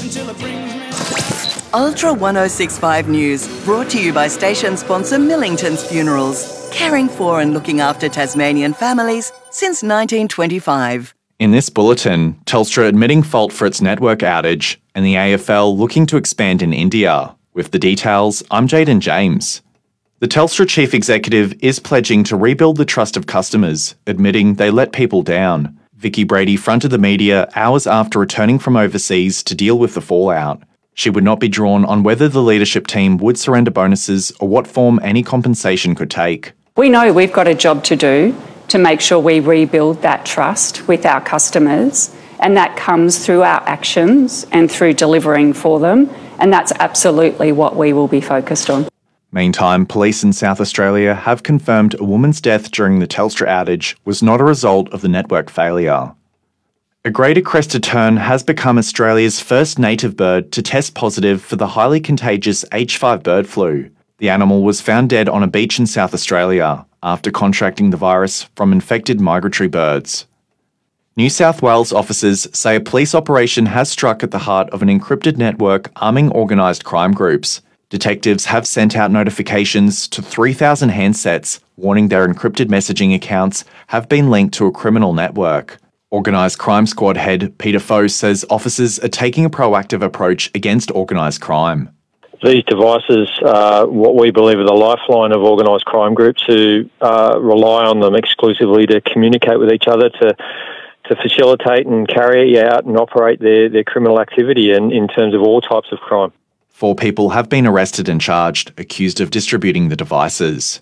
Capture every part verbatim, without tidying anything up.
until it brings me. Ultra ten sixty-five News, brought to you by station sponsor Millington's Funerals, caring for and looking after Tasmanian families since nineteen twenty-five. In this bulletin, Telstra admitting fault for its network outage and the A F L looking to expand in India. With the details, I'm Jaden James. The Telstra chief executive is pledging to rebuild the trust of customers, admitting they let people down. Vicky Brady fronted the media hours after returning from overseas to deal with the fallout. She would not be drawn on whether the leadership team would surrender bonuses or what form any compensation could take. We know we've got a job to do to make sure we rebuild that trust with our customers, and that comes through our actions and through delivering for them, and that's absolutely what we will be focused on. Meantime, police in South Australia have confirmed a woman's death during the Telstra outage was not a result of the network failure. A greater crested tern has become Australia's first native bird to test positive for the highly contagious H five bird flu. The animal was found dead on a beach in South Australia after contracting the virus from infected migratory birds. New South Wales officers say a police operation has struck at the heart of an encrypted network arming organised crime groups. Detectives have sent out notifications to three thousand handsets warning their encrypted messaging accounts have been linked to a criminal network. Organised Crime Squad head Peter Foe says officers are taking a proactive approach against organised crime. These devices are what we believe are the lifeline of organised crime groups who uh, rely on them exclusively to communicate with each other, to to facilitate and carry out and operate their, their criminal activity in, in terms of all types of crime. Four people have been arrested and charged, accused of distributing the devices.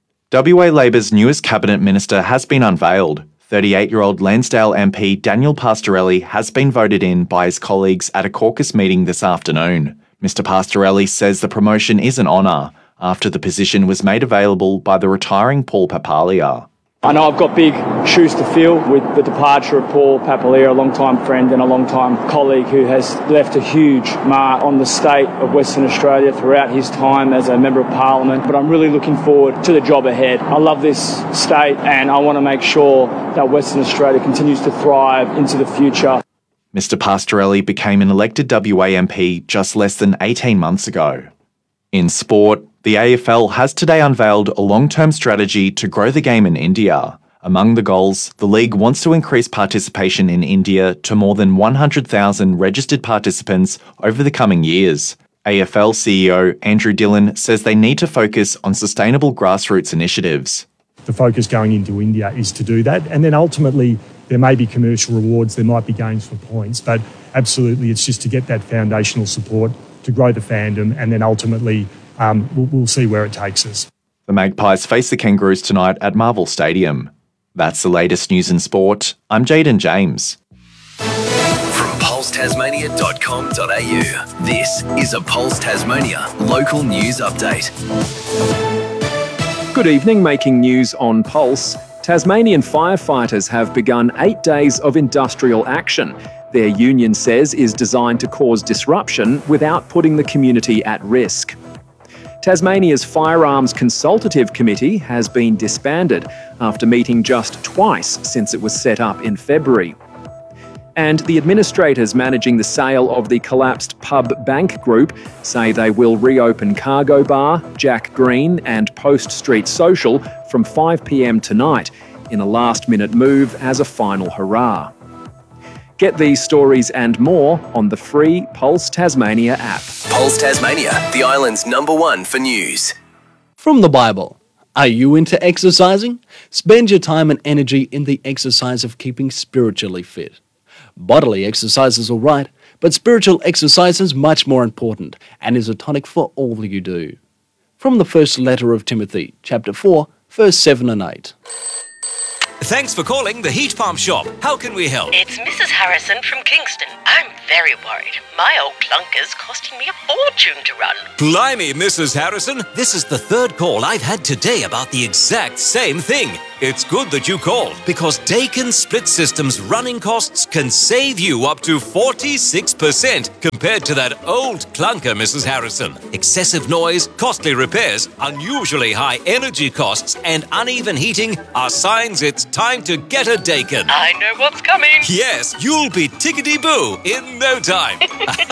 W A Labor's newest cabinet minister has been unveiled. thirty-eight-year-old Lansdale M P Daniel Pastorelli has been voted in by his colleagues at a caucus meeting this afternoon. Mister Pastorelli says the promotion is an honour after the position was made available by the retiring Paul Papalia. I know I've got big shoes to fill with the departure of Paul Papalia, a long-time friend and a long-time colleague who has left a huge mark on the state of Western Australia throughout his time as a Member of Parliament. But I'm really looking forward to the job ahead. I love this state and I want to make sure that Western Australia continues to thrive into the future. Mister Pastorelli became an elected W A M P just less than eighteen months ago. In sport, the A F L has today unveiled a long-term strategy to grow the game in India. Among the goals, the league wants to increase participation in India to more than one hundred thousand registered participants over the coming years. A F L C E O Andrew Dillon says they need to focus on sustainable grassroots initiatives. The focus going into India is to do that, and then ultimately there may be commercial rewards, there might be games for points, but absolutely it's just to get that foundational support to grow the fandom, and then ultimately um, we'll, we'll see where it takes us. The Magpies face the Kangaroos tonight at Marvel Stadium. That's the latest news in sport. I'm Jaden James. From pulse tasmania dot com dot a u, this is a Pulse Tasmania local news update. Good evening, making news on Pulse. Tasmanian firefighters have begun eight days of industrial action. Their union says is designed to cause disruption without putting the community at risk. Tasmania's Firearms Consultative Committee has been disbanded after meeting just twice since it was set up in February. And the administrators managing the sale of the collapsed Pub Bank Group say they will reopen Cargo Bar, Jack Green and Post Street Social from five p m tonight in a last-minute move as a final hurrah. Get these stories and more on the free Pulse Tasmania app. Pulse Tasmania, the island's number one for news. From the Bible. Are you into exercising? Spend your time and energy in the exercise of keeping spiritually fit. Bodily exercise is all right, but spiritual exercise is much more important and is a tonic for all you do. From the first letter of Timothy, chapter four, verse seven and eight. Thanks for calling the Heat Pump Shop. How can we help? It's Missus Harrison from Kingston. I'm very worried. My old clunker's costing me a fortune to run. Blimey, Missus Harrison. This is the third call I've had today about the exact same thing. It's good that you called because Dakin Split System's running costs can save you up to forty-six percent compared to that old clunker, Missus Harrison. Excessive noise, costly repairs, unusually high energy costs, and uneven heating are signs it's time to get a Dakin. I know what's coming. Yes, you'll be tickety-boo in no time.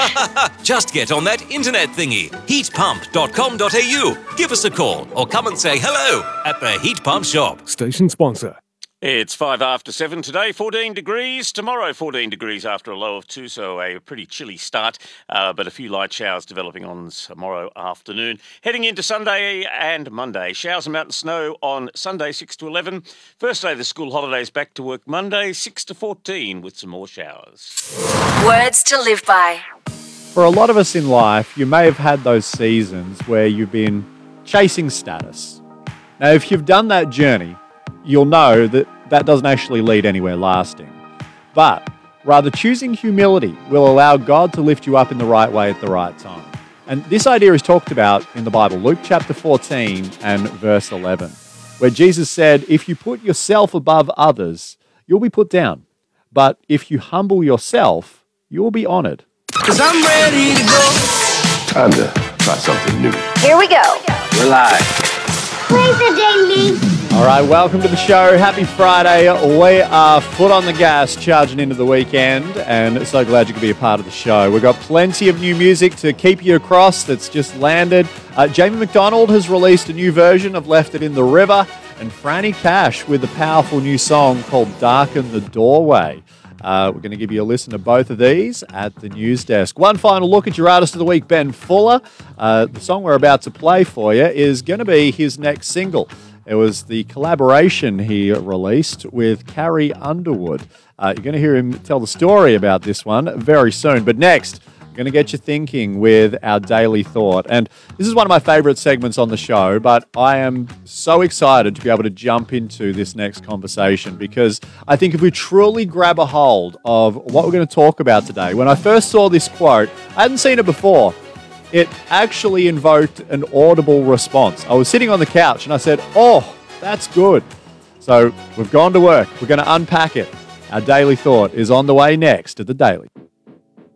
Just get on that internet thingy, heat pump dot com dot a u. Give us a call or come and say hello at the Heat Pump Shop. Station sponsor. It's five after seven today, fourteen degrees. Tomorrow, fourteen degrees after a low of two, so a pretty chilly start, uh, but a few light showers developing on tomorrow afternoon. Heading into Sunday and Monday, showers and mountain snow on Sunday, six to eleven. First day of the school holidays, back to work Monday, six to fourteen, with some more showers. Words to live by. For a lot of us in life, you may have had those seasons where you've been chasing status. Now, if you've done that journey, you'll know that that doesn't actually lead anywhere lasting. But rather, choosing humility will allow God to lift you up in the right way at the right time. And this idea is talked about in the Bible, Luke chapter fourteen and verse eleven, where Jesus said, if you put yourself above others, you'll be put down. But if you humble yourself, you will be honored. Cause I'm ready to go. Time to try something new. Here we go. We're live. Play the ding-ding. All right, welcome to the show. Happy Friday. We are foot on the gas, charging into the weekend, and so glad you could be a part of the show. We've got plenty of new music to keep you across that's just landed. Uh, Jamie McDonald has released a new version of Left It in the River, and Franny Cash with a powerful new song called Darken the Doorway. Uh, we're going to give you a listen to both of these at the news desk. One final look at your artist of the week, Ben Fuller. Uh, the song we're about to play for you is going to be his next single. It was the collaboration he released with Carrie Underwood. Uh, you're going to hear him tell the story about this one very soon. But next, I'm going to get you thinking with our Daily Thought. And this is one of my favourite segments on the show, but I am so excited to be able to jump into this next conversation because I think if we truly grab a hold of what we're going to talk about today, when I first saw this quote, I hadn't seen it before. It actually invoked an audible response. I was sitting on the couch and I said, oh, that's good. So we've gone to work. We're going to unpack it. Our Daily Thought is on the way next at The Daily.